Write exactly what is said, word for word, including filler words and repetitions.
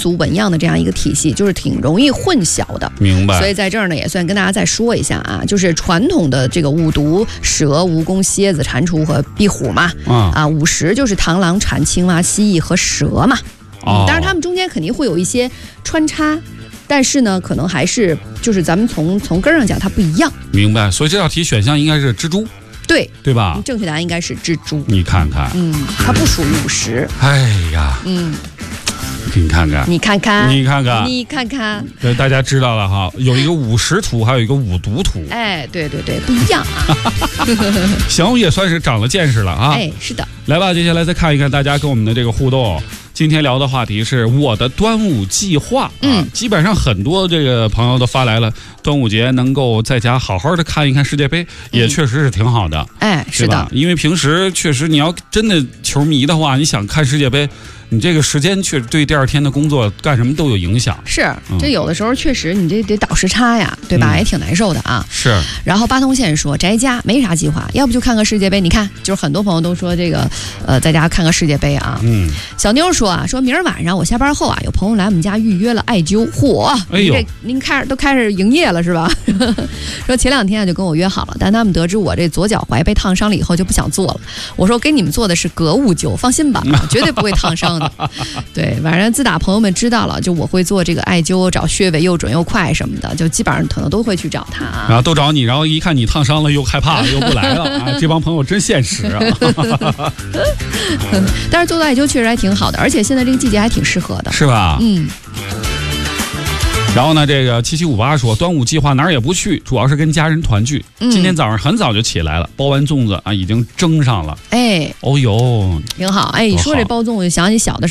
俗纹样的这样一个体系，就是挺容易混淆的。 明白。 所以在这儿呢，也算跟大家再说一下啊，就是传统的这个五毒：蛇、蜈蚣、蝎子、蟾蜍和壁虎嘛。 啊啊，五十就是螳螂、蝉、青蛙、蜥蜴和蛇嘛。 哦， 当然它们中间肯定会有一些穿插。但是呢，可能还是就是咱们从从根上讲，它不一样。 明白。所以这道题选项应该是蜘蛛， 对对吧？ 正确答案应该是蜘蛛。 你看看， 嗯，它不属于五十。 哎呀， 嗯， 你看看， 你看看， 你看看， 你看看， 对，大家知道了哈，有一个五十图，还有一个五毒图。 哎，对对对，不一样啊。 行，也算是长了见识了啊。 哎，是的。 来吧，接下来再看一看大家跟我们的这个互动。今天聊的话题是我的端午计划， 嗯， 啊、基本上很多这个朋友都发来了，端午节能够在家好好的看一看世界杯，也确实是挺好的。 哎，是的， 因为平时确实你要真的球迷的话，你想看世界杯，你这个时间确实对第二天的工作干什么都有影响。 是，这有的时候确实你这得倒时差呀，对吧？嗯、也挺难受的啊。 是。 然后八通线说宅家没啥计划，要不就看个世界杯。你看，就是很多朋友都说这个，呃，在家看个世界杯啊。 嗯。 小妞说啊，说明儿晚上我下班后啊，有朋友来我们家预约了艾灸，嚯！ 哎呦， 这您开始都开始营业了是吧？说前两天啊就跟我约好了，但他们得知我这左脚踝被烫伤了以后就不想做了。我说给你们做的是格物灸，放心吧，绝对不会烫伤的。对，反正自打朋友们知道了，就我会做这个艾灸，找穴位又准又快什么的，就基本上可能都会去找他、啊。 然后都找你，然后一看你烫伤了，又害怕了，又不来了啊！这帮朋友真现实啊。 但是做的艾灸确实还挺好的，而且现在这个季节还挺适合的， 是吧？ 嗯。 然后呢，这个七七五八说，端午计划哪儿也不去，主要是跟家人团聚。嗯、今天早上很早就起来了，包完粽子啊，已经蒸上了。 哎， 哦呦， 挺好。哎，你说这包粽子，想起小的时候。